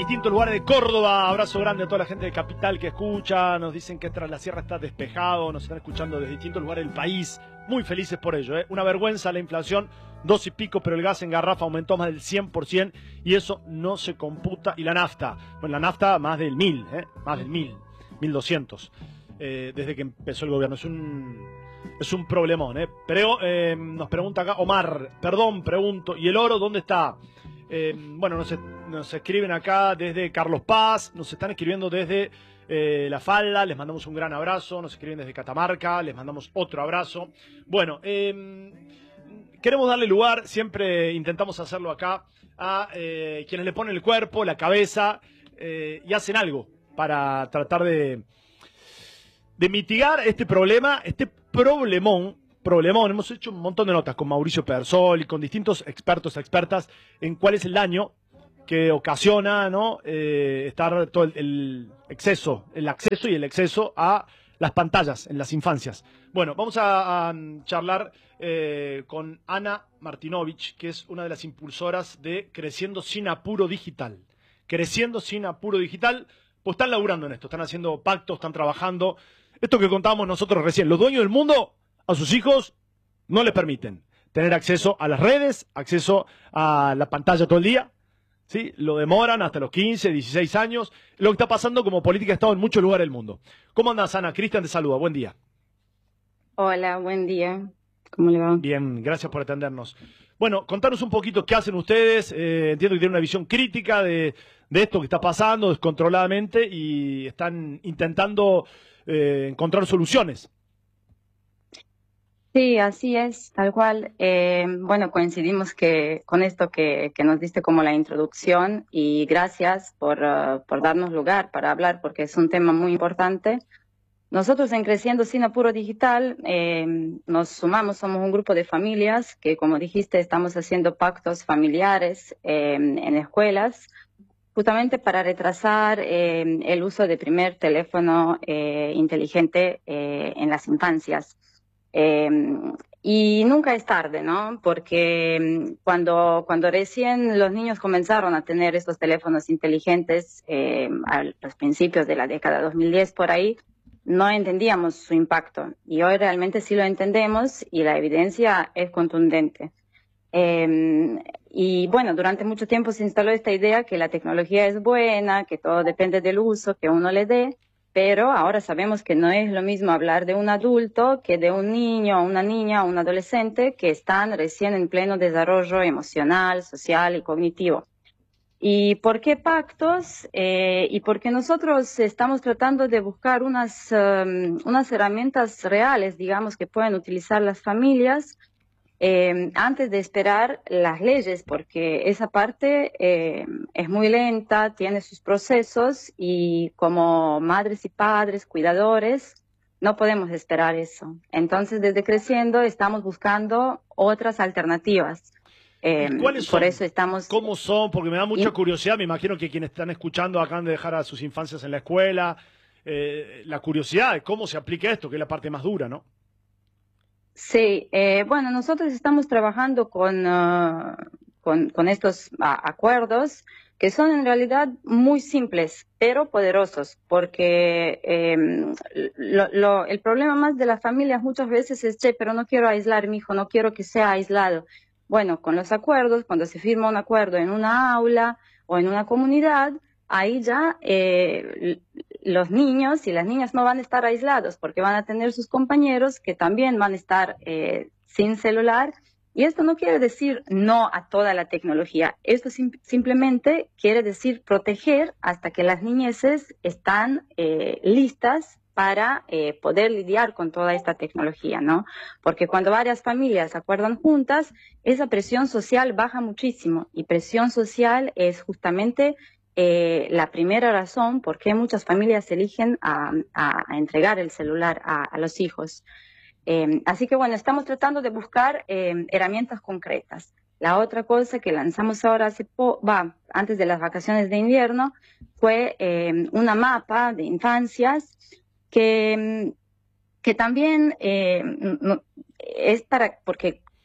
distintos lugares de Córdoba. Abrazo grande a toda la gente de Capital que escucha. Nos dicen que tras la sierra está despejado. Nos están escuchando desde distintos lugares del país. Muy felices por ello, ¿eh? Una vergüenza la inflación, 2 y pico, pero el gas en garrafa aumentó más del 100% y eso no se computa. Y la nafta, bueno, la nafta más del 1000, más del 1200, desde que empezó el gobierno. Es un problemón, Pero nos pregunta acá Omar, pregunto, ¿y el oro dónde está? Bueno, nos escriben acá desde Carlos Paz, nos están escribiendo desde La Falda, les mandamos un gran abrazo, nos escriben desde Catamarca, les mandamos otro abrazo. Bueno, queremos darle lugar, siempre intentamos hacerlo acá, a quienes le ponen el cuerpo, la cabeza y hacen algo para tratar de mitigar este problema, este problemón. Hemos hecho un montón de notas con Mauricio Persol y con distintos expertos, expertas, en cuál es el daño que ocasiona, ¿no? Estar todo el acceso y el exceso a las pantallas en las infancias. Bueno, vamos a charlar con Ana Martinovich, que es una de las impulsoras de Creciendo Sin Apuro Digital. Creciendo Sin Apuro Digital, pues están laburando en esto, están haciendo pactos, están trabajando. Esto que contábamos nosotros recién, los dueños del mundo a sus hijos no les permiten tener acceso a las redes, acceso a la pantalla todo el día, ¿sí? Lo demoran hasta los 15, 16 años, lo que está pasando como política de Estado en muchos lugares del mundo. ¿Cómo andas, Ana? Cristian te saluda, buen día. Hola, buen día. ¿Cómo le va? Bien, gracias por atendernos. Bueno, contanos un poquito qué hacen ustedes. Entiendo que tienen una visión crítica de esto que está pasando descontroladamente y están intentando encontrar soluciones. Sí, así es, tal cual. Bueno, coincidimos con esto que nos diste como la introducción y gracias por darnos lugar para hablar porque es un tema muy importante. Nosotros en Creciendo Sin Apuro Digital nos sumamos, somos un grupo de familias que, como dijiste, estamos haciendo pactos familiares en escuelas justamente para retrasar el uso de primer teléfono inteligente en las infancias. Y nunca es tarde, ¿no? Porque cuando recién los niños comenzaron a tener estos teléfonos inteligentes a los principios de la década 2010 por ahí, no entendíamos su impacto. Y hoy realmente sí lo entendemos y la evidencia es contundente. Y bueno, durante mucho tiempo se instaló esta idea que la tecnología es buena, que todo depende del uso que uno le dé. Pero ahora sabemos que no es lo mismo hablar de un adulto que de un niño, una niña, un adolescente que están recién en pleno desarrollo emocional, social y cognitivo. ¿Y por qué pactos? Y porque nosotros estamos tratando de buscar unas herramientas reales, digamos, que pueden utilizar las familias antes de esperar las leyes, porque esa parte es muy lenta, tiene sus procesos y como madres y padres, cuidadores, no podemos esperar eso. Entonces, desde Creciendo estamos buscando otras alternativas. ¿Cuáles son? Por eso estamos... ¿Cómo son? Porque me da mucha curiosidad, me imagino que quienes están escuchando acaban de dejar a sus infancias en la escuela. La curiosidad de cómo se aplica esto, que es la parte más dura, ¿no? Sí, bueno, nosotros estamos trabajando con estos acuerdos que son en realidad muy simples, pero poderosos, porque el problema más de las familias muchas veces es, pero no quiero aislar a mi hijo, no quiero que sea aislado. Bueno, con los acuerdos, cuando se firma un acuerdo en una aula o en una comunidad, ahí ya los niños y las niñas no van a estar aislados porque van a tener sus compañeros que también van a estar sin celular. Y esto no quiere decir no a toda la tecnología. Esto simplemente quiere decir proteger hasta que las niñeces están listas para poder lidiar con toda esta tecnología, ¿no? Porque cuando varias familias acuerdan juntas, esa presión social baja muchísimo. Y presión social es justamente la primera razón por qué muchas familias eligen a entregar el celular a los hijos. Así que bueno, estamos tratando de buscar herramientas concretas. La otra cosa que lanzamos ahora antes de las vacaciones de invierno fue una mapa de infancias que también es porque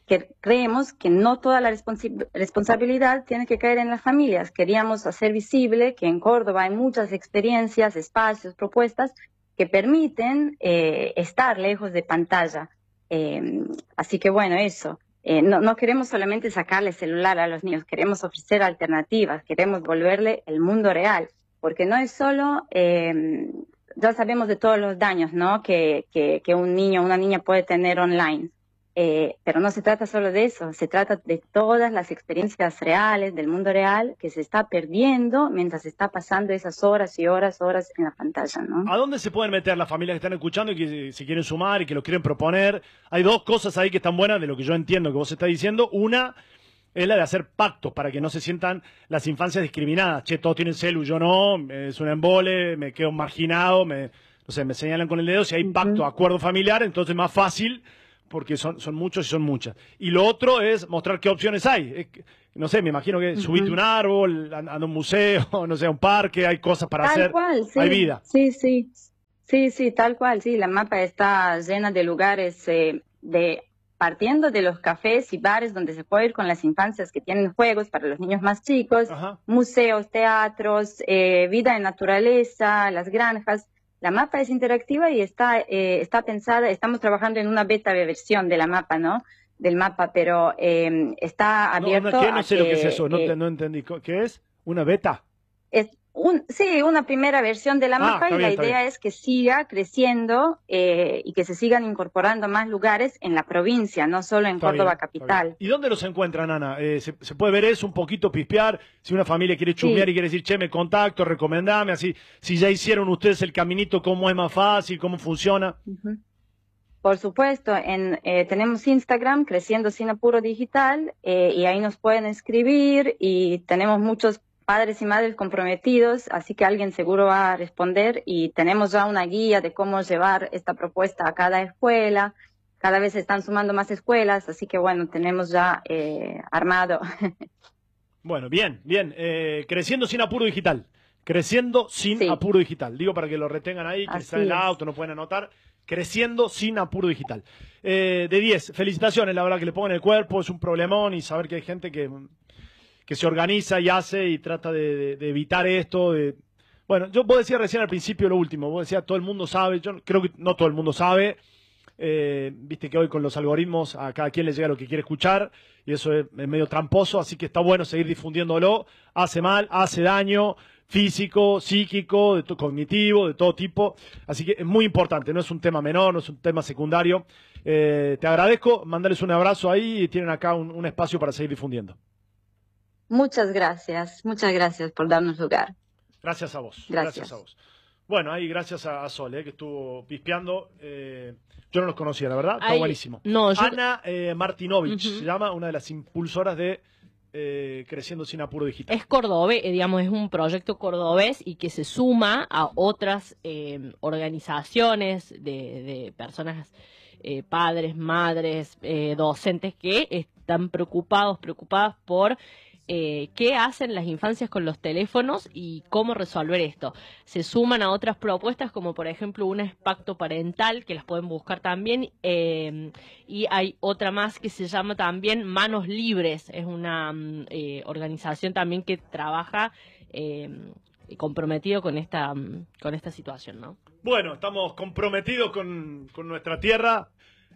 que creemos que no toda la responsabilidad tiene que caer en las familias. Queríamos hacer visible que en Córdoba hay muchas experiencias, espacios, propuestas que permiten estar lejos de pantalla. Así que bueno, eso. No queremos solamente sacarle celular a los niños, queremos ofrecer alternativas, queremos volverle el mundo real, porque no es solo, ya sabemos de todos los daños, ¿no? que un niño o una niña puede tener online. Pero no se trata solo de eso, se trata de todas las experiencias reales, del mundo real, que se está perdiendo mientras está pasando esas horas y horas en la pantalla, ¿no? ¿A dónde se pueden meter las familias que están escuchando y que se quieren sumar y que lo quieren proponer? Hay dos cosas ahí que están buenas de lo que yo entiendo que vos estás diciendo. Una es la de hacer pactos para que no se sientan las infancias discriminadas. Che, todos tienen celu, yo no, es un embole, me quedo marginado, no sé, me señalan con el dedo. Si hay pacto, acuerdo familiar, entonces es más fácil, porque son muchos y son muchas. Y lo otro es mostrar qué opciones hay. No sé, me imagino que subiste un árbol, anda a un museo, no sé, a un parque, hay cosas para hacer. Tal cual, sí. Hay vida. Sí, tal cual, sí. La mapa está llena de lugares, partiendo de los cafés y bares donde se puede ir con las infancias que tienen juegos para los niños más chicos, museos, teatros, vida en naturaleza, las granjas. La mapa es interactiva y está pensada, estamos trabajando en una beta versión de la mapa, ¿no? Del mapa, pero está abierto no sé lo que es eso, no entendí. ¿Qué es? ¿Una beta? Sí, una primera versión de la mapa y la idea es que siga creciendo y que se sigan incorporando más lugares en la provincia, no solo en Córdoba capital. ¿Y dónde los encuentran, Ana? ¿Se puede ver eso un poquito, pispear? Si una familia quiere chusmear y quiere decir, che, me contacto, recomendame, así, si ya hicieron ustedes el caminito, cómo es más fácil, cómo funciona. Por supuesto, tenemos Instagram, Creciendo Sin Apuro Digital, y ahí nos pueden escribir y tenemos muchos padres y madres comprometidos, así que alguien seguro va a responder y tenemos ya una guía de cómo llevar esta propuesta a cada escuela. Cada vez se están sumando más escuelas, así que bueno, tenemos ya armado. Bueno, bien. Creciendo Sin Apuro Digital. Creciendo Sin Apuro Digital. Digo para que lo retengan ahí, que están en el auto, no pueden anotar. Creciendo Sin Apuro Digital. De 10, felicitaciones, la verdad que le pongan el cuerpo, es un problemón y saber que hay gente que se organiza y hace y trata de evitar esto. Bueno, vos decías recién al principio lo último, vos decías todo el mundo sabe, yo creo que no todo el mundo sabe. Viste que hoy con los algoritmos a cada quien le llega lo que quiere escuchar y eso es medio tramposo, así que está bueno seguir difundiéndolo. Hace mal, hace daño físico, psíquico, cognitivo, de todo tipo, así que es muy importante, no es un tema menor, no es un tema secundario. Te agradezco, mandarles un abrazo ahí y tienen acá un espacio para seguir difundiendo. Muchas gracias por darnos lugar. Gracias a vos. Gracias a vos. Bueno, ahí gracias a Sol, que estuvo pispeando. Yo no los conocía, la verdad, está buenísimo. Ana Martinovich se llama, una de las impulsoras de Creciendo Sin Apuro Digital. Es cordobés, digamos, es un proyecto cordobés y que se suma a otras organizaciones de personas, padres, madres, docentes que están preocupadas por qué hacen las infancias con los teléfonos y cómo resolver esto. Se suman a otras propuestas como por ejemplo una es pacto parental, que las pueden buscar también, y hay otra más que se llama también Manos Libres, es una organización también que trabaja comprometido con esta situación, ¿no? Bueno, estamos comprometidos con nuestra tierra.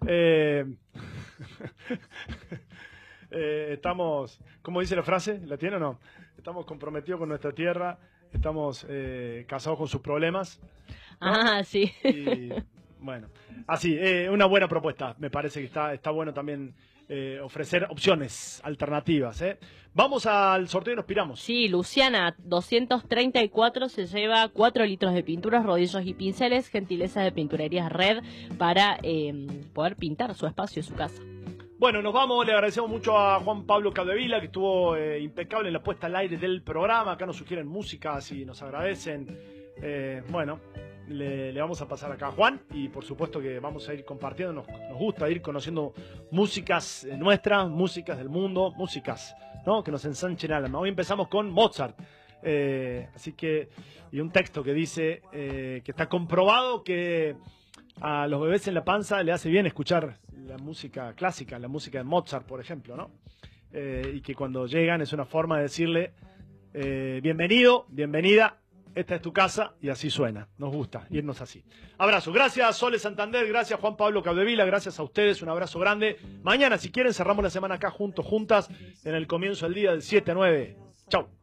Estamos, ¿cómo dice la frase? ¿La tiene o no? Estamos comprometidos con nuestra tierra, estamos casados con sus problemas, ¿no? Sí. Y, bueno, así, una buena propuesta, me parece que está bueno también ofrecer opciones alternativas. Vamos al sorteo y nos piramos. Sí, Luciana, 234 se lleva 4 litros de pinturas, rodillos y pinceles, gentileza de Pinturerías Red para poder pintar su espacio, su casa. Bueno, nos vamos, le agradecemos mucho a Juan Pablo Capdevila, que estuvo impecable en la puesta al aire del programa. Acá nos sugieren músicas y nos agradecen. Bueno, le vamos a pasar acá a Juan y por supuesto que vamos a ir compartiendo. Nos gusta ir conociendo músicas nuestras, músicas del mundo, músicas, ¿no?, que nos ensanchen el alma. Hoy empezamos con Mozart. Así que, y un texto que dice que está comprobado que a los bebés en la panza le hace bien escuchar la música clásica, la música de Mozart, por ejemplo, ¿no? Y que cuando llegan es una forma de decirle bienvenido, bienvenida, esta es tu casa, y así suena. Nos gusta irnos así. Abrazo. Gracias, Sole Santander, gracias, Juan Pablo Capdevila, gracias a ustedes, un abrazo grande. Mañana, si quieren, cerramos la semana acá juntos, juntas, en el comienzo del día del 7 a 9. Chau.